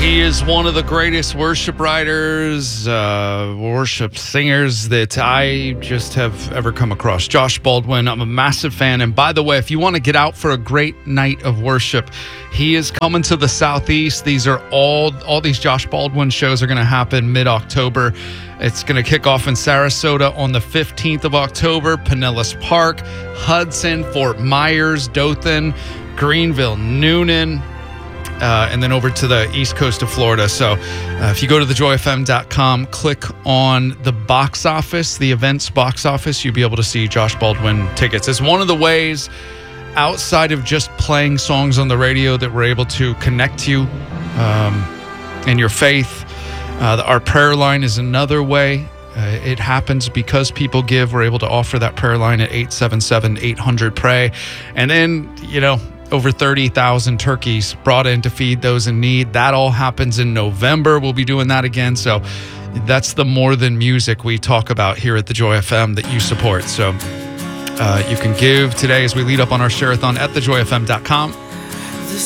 He is one of the greatest worship writers, worship singers that I just have ever come across. Josh Baldwin, I'm a massive fan. And by the way, if you want to get out for a great night of worship, he is coming to the Southeast. These are all these Josh Baldwin shows are going to happen mid-October. It's going to kick off in Sarasota on the 15th of October, Pinellas Park, Hudson, Fort Myers, Dothan, Greenville, Noonan, and then over to the east coast of Florida. So if you go to thejoyfm.com, click on the box office, the events box office, you'll be able to see Josh Baldwin tickets. It's one of the ways outside of just playing songs on the radio that we're able to connect you in your faith. Our prayer line is another way. It happens because people give. We're able to offer that prayer line at 877-800-PRAY. And then, over 30,000 turkeys brought in to feed those in need. That all happens in November. We'll be doing that again. So that's the more than music we talk about here at the Joy FM that you support. So you can give today as we lead up on our share-a-thon at thejoyfm.com.